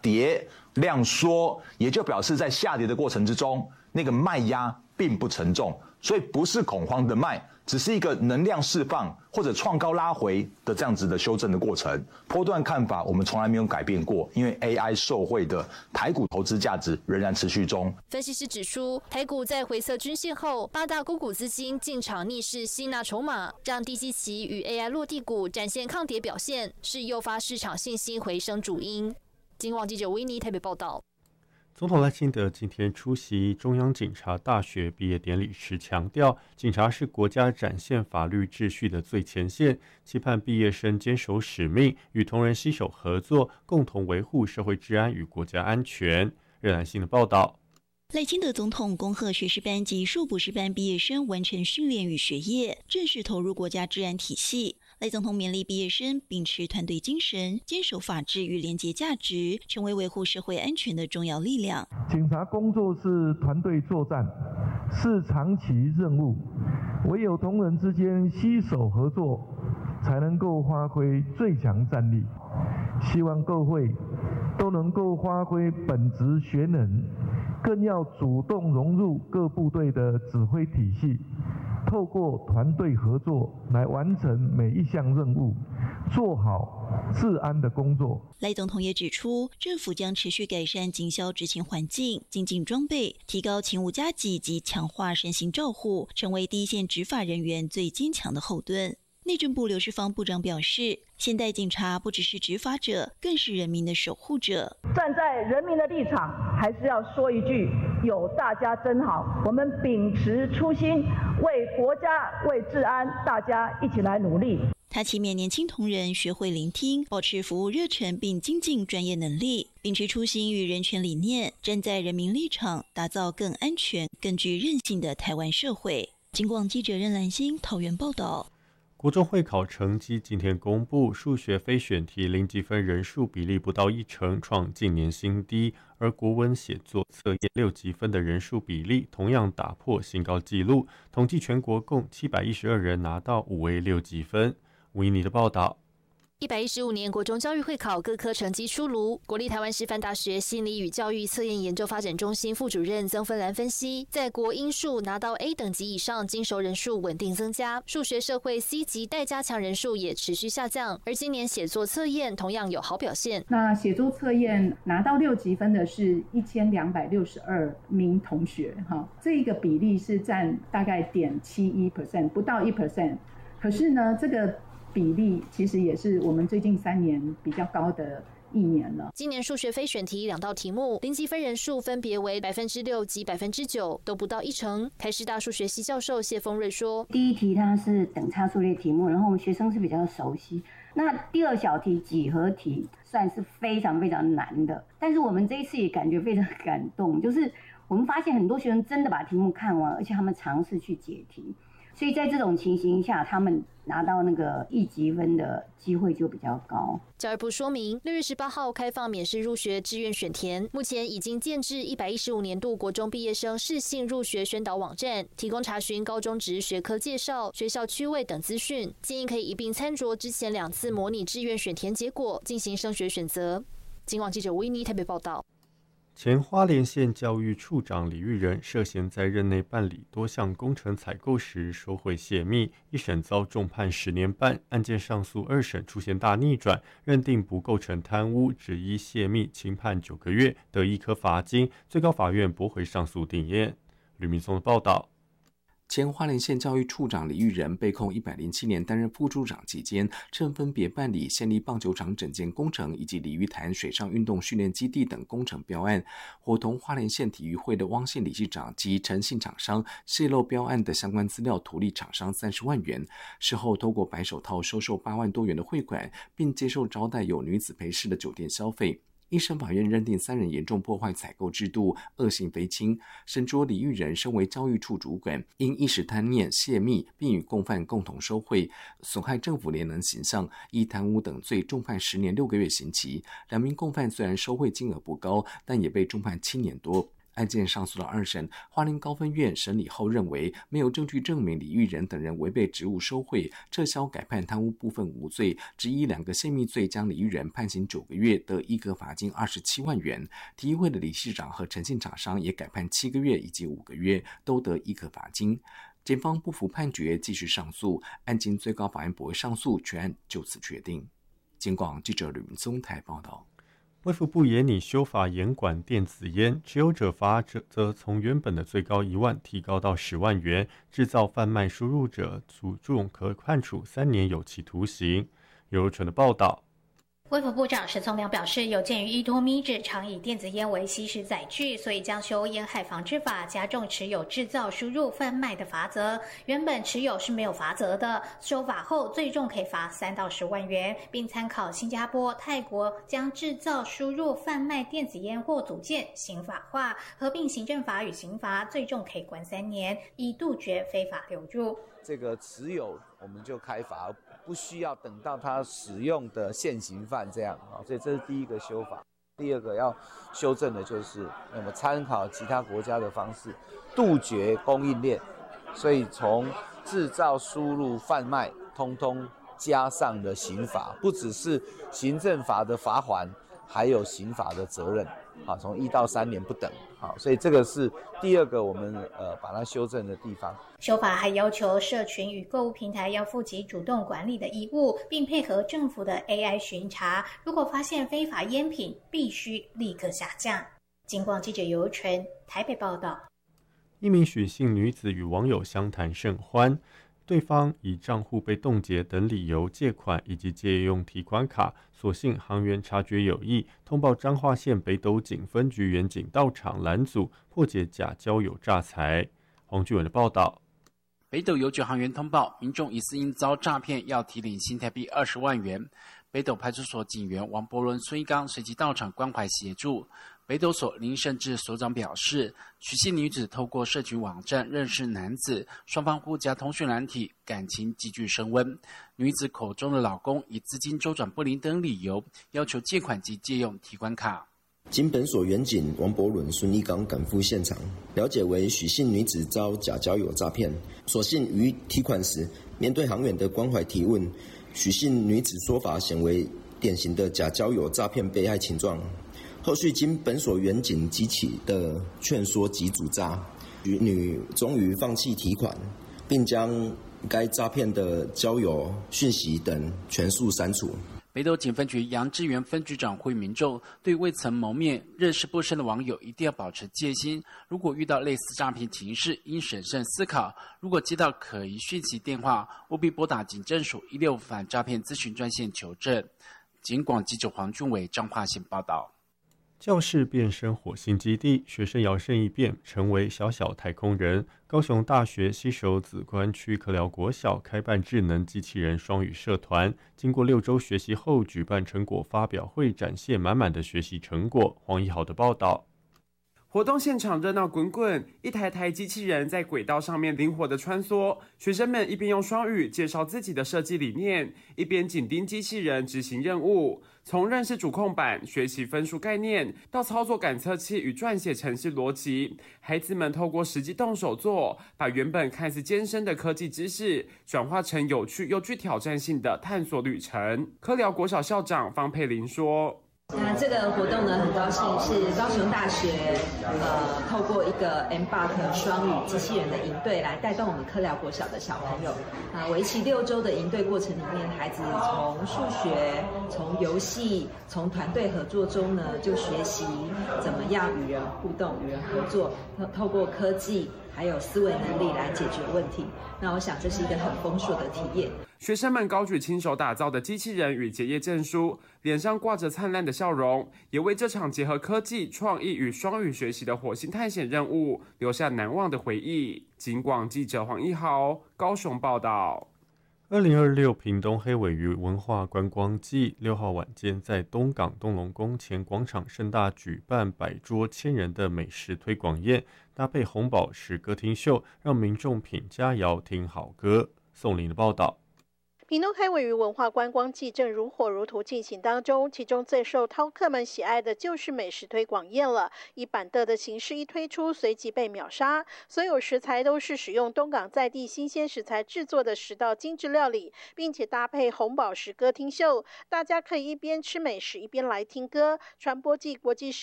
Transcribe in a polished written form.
跌量缩，也就表示在下跌的过程之中，那个卖压并不沉重，所以不是恐慌的卖，只是一个能量释放或者创高拉回的这样子的修正的过程。波段看法我们从来没有改变过，因为 AI 受惠的台股投资价值仍然持续中。 分析师指出，台股在回测均线后，8大股资金进场逆势吸纳筹码，让低基期与 AI 落地股展现抗跌表现，是诱发市场信心回升主因。金广记者维尼台北报道。 总统赖清德今天出席中央警察大学毕业典礼时强调，警察是国家展现法律秩序的最前线，期盼毕业生坚守使命，与同仁携手合作，共同维护社会治安与国家安全。任兰新的报道。 赖清德总统恭贺学士班及硕博士班毕业生完成训练与学业，正式投入国家治安体系。赖总统勉励毕业生秉持团队精神，坚守法治与廉洁价值，成为维护社会安全的重要力量。 警察工作是团队作战，是长期任务，唯有同仁之间携手合作，才能够发挥最强战力。希望各位都能够发挥本职学能，更要主动融入各部队的指挥体系，透过团队合作来完成每一项任务，做好治安的工作。 赖总统也指出，政府将持续改善警消执勤环境，精进装备，提高勤务加给及强化身心照护，成为第一线执法人员最坚强的后盾。内政部刘世芳部长表示，现代警察不只是执法者，更是人民的守护者。 站在人民的立场，还是要说一句：有大家真好。我们秉持初心，为国家、为治安，大家一起来努力。 他期勉年轻同仁学会聆听，保持服务热忱，并精进专业能力，秉持初心与人权理念，站在人民立场，打造更安全、更具韧性的台湾社会。警广记者任兰心桃园报道。 国中会考成绩今天公布，数学非选题零积分人数比例不到10%，创近年新低，而国文写作测验6积分的人数比例同样打破新高纪录，统计全国共712人拿到5A 6积分。吴依妮的报道。 115年国中教育会考各科成绩出炉，国立台湾师范大学心理与教育测验研究发展中心副主任曾芬兰分析，在国英数拿到 A 等级以上精熟人数稳定增加，数学社会 C 级待加强人数也持续下降，而今年写作测验同样有好表现。 那写作测验拿到6级分的是1262名同学，这个比例是占大概0.71%，不到1%。可是呢，这个比例其实也是我们最近3年比较高的1年了。 今年数学非选题2道题目，零积分人数分别为6%及9%，都不到1成。台师大数学系教授谢峰瑞说：“ 第一题它是等差数列题目，然后我们学生是比较熟悉。那第二小题几何题算是非常非常难的，但是我们这一次也感觉非常感动，就是我们发现很多学生真的把题目看完，而且他们尝试去解题。”所以在这种情形下，他们拿到那个1级分的机会就比较高。 教育部说明，6月18号开放免试入学志愿选填，目前已经建置115年度国中毕业生适性入学宣导网站，提供查询高中职学科介绍、学校区位等资讯，建议可以一并参酌之前2次模拟志愿选填结果，进行升学选择。警广记者维尼台北报道。 前花莲县教育处长李玉仁涉嫌在任内办理多项工程采购时收贿泄密，一审遭重判10年半，案件上诉2审出现大逆转，认定不构成贪污，只依泄密轻判9个月，得1颗罚金，最高法院驳回上诉定谳。吕明松的报道。 前花莲县教育处长李玉仁被控107年担任副处长期间，曾分别办理县立棒球场整建工程以及鲤鱼潭水上运动训练基地等工程标案，伙同花莲县体育会的汪姓理事长及诚信厂商泄露标案的相关资料，图利厂商30万元。事后透过白手套收受8万多元的汇款，并接受招待有女子陪侍的酒店消费。一审法院认定3人严重破坏采购制度，恶性非轻。审酌李玉仁身为教育处主管，因一时贪念泄密，并与共犯共同收贿，损害政府廉能形象，依贪污等罪重判10年6个月刑期。2名共犯虽然收贿金额不高，但也被重判7年多。 案件上诉到2审，花莲高分院审理后认为没有证据证明李玉仁等人违背职务收贿，撤销改判贪污部分无罪，只以2个泄密罪将李玉仁判刑9个月，得一个罚金27万元。体育会的理事长和诚信厂商也改判7个月以及5个月，都得一个罚金。检方不服判决，继续上诉，案经最高法院驳回上诉，全案就此确定。警广记者吕明宗台报道。 卫福部也拟修法严管电子烟，持有者罚则从原本的最高1万提高到10万元，制造贩卖输入者组重可判处3年有期徒刑。由纯的报道。 卫福部长沈聪良表示，有鉴于依托咪制常以电子烟为吸食载具，所以将修烟害防治法，加重持有、制造、输入、贩卖的罚则。原本持有是没有罚则的，修法后最重可以罚3到10万元，并参考新加坡、泰国将制造、输入、贩卖电子烟或组件刑法化，合并行政法与刑罚，最重可以关3年，以杜绝非法流入。 这个持有我们就开罚，不需要等到他使用的现行犯这样啊，所以这是第一个修法。第二个要修正的就是，那么参考其他国家的方式，杜绝供应链，所以从制造、输入、贩卖，通通加上了刑罚，不只是行政法的罚锾，还有刑法的责任。好，从1到3年不等。好，所以这个是第二个我们把它修正的地方。 修法还要求社群与购物平台要负起主动管理的义务，并配合政府的 AI 巡查，如果发现非法烟品，必须立刻下架。警广记者尤纯台北报道。 一名许姓女子与网友相谈甚欢，对方以账户被冻结等理由借款以及借用提款卡，所幸行员察觉有异，通报彰化县北斗警分局员警到场拦阻，破解假交友诈财。黄俊文的报道。 北斗邮局行员通报，民众疑似因遭诈骗，要提领新台币20万元。北斗派出所警员王伯伦、孙一刚随即到场关怀协助。北斗所林胜志所长表示，许姓女子透过社群网站认识男子，双方互加通讯软体，感情急剧升温。女子口中的老公以资金周转不灵等理由，要求借款及借用提款卡。 经本所员警王伯伦、孙一刚赶赴现场，了解为许姓女子遭假交友诈骗，所幸于提款时，面对行员的关怀提问，许姓女子说法显为典型的假交友诈骗被害情状。后续经本所员警及其的劝说及阻诈，女终于放弃提款，并将该诈骗的交友讯息等全数删除。 北斗警分局杨志源分局长呼吁民众，对未曾谋面、认识不深的网友一定要保持戒心。如果遇到类似诈骗情势，应审慎思考。如果接到可疑讯息电话，务必拨打警政署165反诈骗咨询专线求证。警广记者黄俊伟彰化县报道。 教室变身火星基地，学生摇身一变成为小小太空人。高雄大学西首梓官区科寮国小开办智能机器人双语社团，经过6周学习后，举办成果发表会，展现满满的学习成果。黄一豪的报道。 活动现场热闹滚滚，一台台机器人在轨道上面灵活的穿梭，学生们一边用双语介绍自己的设计理念，一边紧盯机器人执行任务。从认识主控板、学习分数概念，到操作感测器与撰写程式逻辑，孩子们透过实际动手做，把原本看似艰深的科技知识，转化成有趣又具挑战性的探索旅程。科寮国小校长方佩玲说。 那这个活动呢，很高兴是高雄大学透过一个 Embark 双语机器人的营队来带动我们科寮国小的小朋友。为期6周的营队过程里面，孩子从数学、从游戏、从团队合作中呢，就学习怎么样与人互动、与人合作，透过科技还有思维能力来解决问题。那我想这是一个很丰硕的体验。 学生们高举亲手打造的机器人与结业证书，脸上挂着灿烂的笑容，也为这场结合科技、创意与双语学习的火星探险任务留下难忘的回忆。警广记者黄一豪高雄报道。 2026屏东黑鮪鱼文化观光季6号晚间在东港东龙宫前广场盛大举办100桌1000人的美食推广宴，搭配红宝石歌厅秀，让民众品佳肴听好歌。宋林的报道。 屏东开尾鱼文化观光季正如火如荼进行当中，其中最受饕客们喜爱的就是美食推广宴了。以板凳的形式一推出，随即被秒杀。所有食材都是使用东港在地新鲜食材制作的10道精致料理，并且搭配红宝石歌厅秀，大家可以一边吃美食一边来听歌。传播暨国际事